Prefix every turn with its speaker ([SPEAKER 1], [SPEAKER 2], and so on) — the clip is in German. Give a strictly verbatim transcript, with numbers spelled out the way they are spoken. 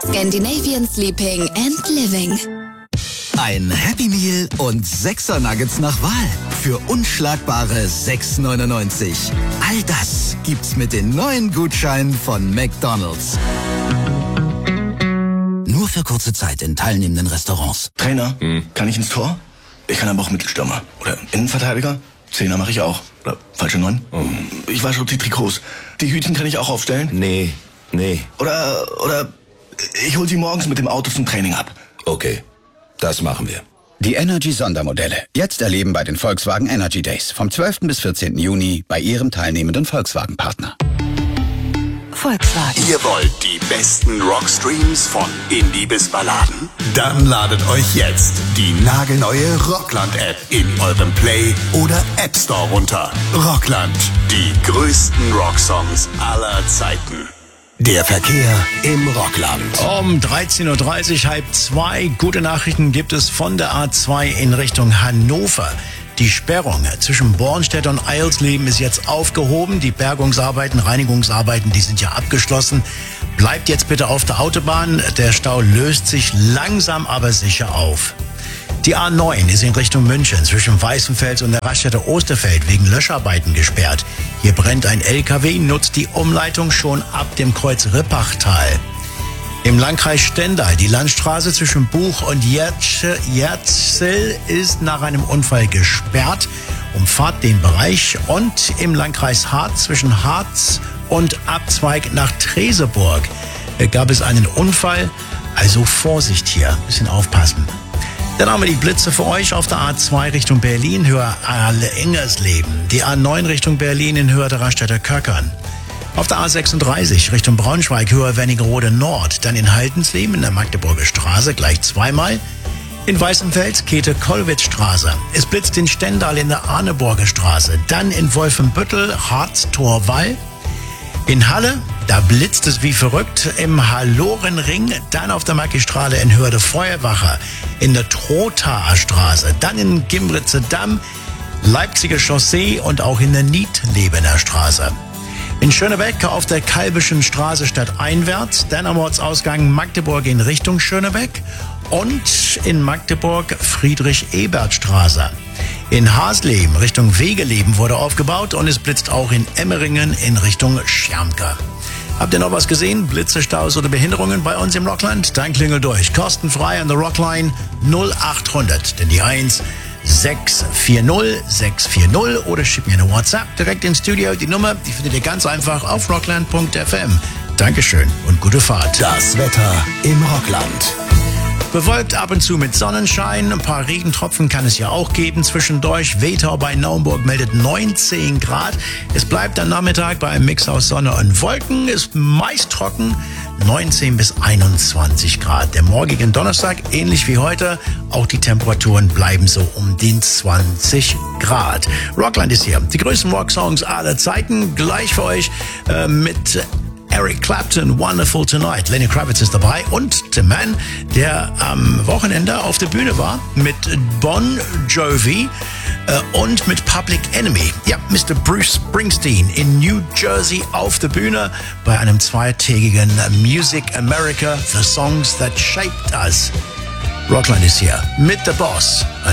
[SPEAKER 1] Scandinavian Sleeping and Living.
[SPEAKER 2] Ein Happy Meal und sechser Nuggets nach Wahl für unschlagbare sechs neunundneunzig. All das gibt's mit den neuen Gutscheinen von McDonald's. Nur für kurze Zeit in teilnehmenden Restaurants.
[SPEAKER 3] Trainer, hm. kann ich ins Tor? Ich kann aber auch Mittelstürmer. Oder Innenverteidiger? Zehner mache ich auch. Oder falsche Neun? Oh. Ich wasche auch die Trikots. Die Hütchen kann ich auch aufstellen?
[SPEAKER 4] Nee, nee.
[SPEAKER 3] Oder, oder ich hol sie morgens mit dem Auto zum Training ab.
[SPEAKER 4] Okay, das machen wir.
[SPEAKER 5] Die Energy-Sondermodelle. Jetzt erleben bei den Volkswagen Energy Days. Vom zwölften bis vierzehnten Juni bei Ihrem teilnehmenden Volkswagen-Partner.
[SPEAKER 1] Volkswagen.
[SPEAKER 6] Ihr wollt die besten Rockstreams von Indie bis Balladen? Dann ladet euch jetzt die nagelneue Rockland-App in eurem Play- oder App Store runter. Rockland, die größten Rocksongs aller Zeiten. Der Verkehr im Rockland.
[SPEAKER 7] Um dreizehn Uhr dreißig, halb zwei, gute Nachrichten gibt es von der A zwei in Richtung Hannover. Die Sperrung zwischen Bornstedt und Eilsleben ist jetzt aufgehoben. Die Bergungsarbeiten, Reinigungsarbeiten, die sind ja abgeschlossen. Bleibt jetzt bitte auf der Autobahn. Der Stau löst sich langsam, aber sicher auf. Die A neun ist in Richtung München zwischen Weißenfels und der Raststätte Osterfeld wegen Löscharbeiten gesperrt. Hier brennt ein L K W, nutzt die Umleitung schon ab dem Kreuz Rippachtal. Im Landkreis Stendal, die Landstraße zwischen Buch und Jerzel ist nach einem Unfall gesperrt. Umfahrt den Bereich. Und im Landkreis Harz zwischen Harz und Abzweig nach Treseburg gab es einen Unfall. Also Vorsicht hier, ein bisschen aufpassen. Dann haben wir die Blitze für euch auf der A zwei Richtung Berlin, Höhe Ingersleben. Die A neun Richtung Berlin in Höhe der Raststätte Köckern. Auf der A sechsunddreißig Richtung Braunschweig, Höhe Wernigerode Nord. Dann in Haltensleben in der Magdeburger Straße gleich zweimal. In Weißenfels, Käthe-Kollwitz-Straße. Es blitzt in Stendal in der Arneburger Straße. Dann in Wolfenbüttel, Harz-Torwall. In Halle, da blitzt es wie verrückt. Im Hallorenring, dann auf der Magistrale in Höhe der Feuerwache. In der Trothaer Straße. Dann in Gimbritze-Damm, Leipziger Chaussee und auch in der Niedlebener Straße. In Schönebeck auf der Kalbischen Straße stadteinwärts, dann am Ortsausgang Magdeburg in Richtung Schönebeck und in Magdeburg Friedrich-Ebert-Straße. In Hasleben Richtung Wegeleben wurde aufgebaut und es blitzt auch in Emmeringen in Richtung Schermke. Habt ihr noch was gesehen? Blitze, Staus oder Behinderungen bei uns im Rockland? Dann klingel durch. Kostenfrei an der Rockline null achthundert, denn die eins sechs vier null sechs vier null oder schick mir eine WhatsApp direkt ins Studio. Die Nummer, die findet ihr ganz einfach auf rockland punkt f m. Dankeschön und gute Fahrt.
[SPEAKER 6] Das Wetter im Rockland.
[SPEAKER 7] Bewölkt ab und zu mit Sonnenschein. Ein paar Regentropfen kann es ja auch geben zwischendurch. Wetau bei Naumburg meldet neunzehn Grad. Es bleibt am Nachmittag bei einem Mix aus Sonne und Wolken. Ist meist trocken. neunzehn bis einundzwanzig Grad. Der morgige Donnerstag, ähnlich wie heute, auch die Temperaturen bleiben so um den zwanzig Grad. Rockland ist hier. Die größten Rocksongs aller Zeiten. Gleich für euch äh, mit Eric Clapton, Wonderful Tonight. Lenny Kravitz ist dabei und The Man, der am Wochenende auf der Bühne war mit Bon Jovi äh, und mit Public Enemy. Ja, Mister Bruce Springsteen in New Jersey auf der Bühne bei einem zweitägigen Music America, The Songs That Shaped Us. Rockland ist hier mit The Boss.